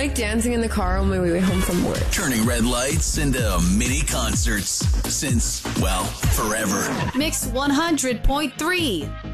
like dancing in the car on my way home from work. Turning red lights into mini concerts since, well, forever. Mix 100.3.